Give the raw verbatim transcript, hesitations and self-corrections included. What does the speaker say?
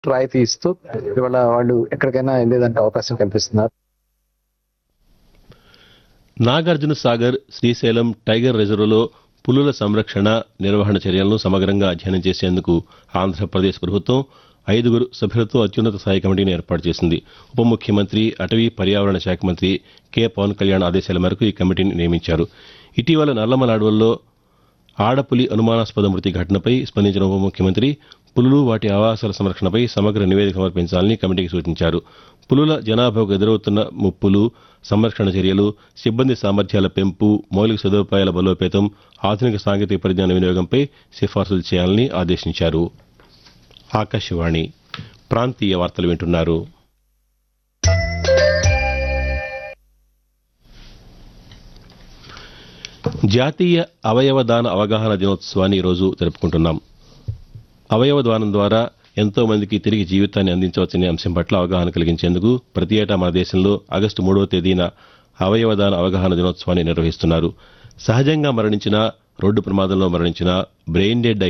రాయితీ ఇస్తూ ఇవాళ వాళ్ళు ఎక్కడికైనా వెళ్ళేదానికి అవకాశం కల్పిస్తున్నారు. నాగార్జున సాగర్ శ్రీశైలం టైగర్ రిజర్వులో పులుల సంరక్షణ నిర్వహణ చర్యలను సమగ్రంగా అధ్యయనం చేసేందుకు ఆంధ్రప్రదేశ్ ప్రభుత్వం ఐదుగురు సభ్యులతో అత్యున్నత స్థాయి కమిటీని ఏర్పాటు చేసింది. ఉప ముఖ్యమంత్రి అటవీ పర్యావరణ శాఖ మంత్రి కె పవన్ కళ్యాణ్ ఆదేశాల మేరకు ఈ కమిటీని నియమించారు. ఇటీవల నల్లమల అడవుల్లో ఆడపులి అనుమానాస్పద మృతి ఘటనపై స్పందించిన ఉప ముఖ్యమంత్రి పులులు వాటి ఆవాసాల సంరక్షణపై సమగ్ర నివేదిక సమర్పించాలని కమిటీకి సూచించారు. పులుల జనాభాకు ఎదురవుతున్న ముప్పులు, సంరక్షణ చర్యలు, సిబ్బంది సామర్థ్యాల పెంపు, మౌలిక సదుపాయాల బలోపేతం, ఆధునిక సాంకేతిక పరిజ్ఞాన వినియోగంపై సిఫార్సులు చేయాలని ఆదేశించారు. ఆకాశవాణి ప్రాంతీయ వార్తలు వింటున్నారు. జాతీయ అవయవ దాన అవగాహన దినోత్సవాన్ని ఈరోజు జరుపుకుంటున్నాం. అవయవ దానం ద్వారా ఎంతో మందికి తిరిగి జీవితాన్ని అందించవచ్చనే అంశం పట్ల అవగాహన కలిగించేందుకు ప్రతి ఏటా మన దేశంలో ఆగస్టు మూడవ తేదీన అవయవదాన అవగాహన దినోత్సవాన్ని నిర్వహిస్తున్నారు. సహజంగా మరణించిన, రోడ్డు ప్రమాదంలో మరణించిన, బ్రెయిన్ డెడ్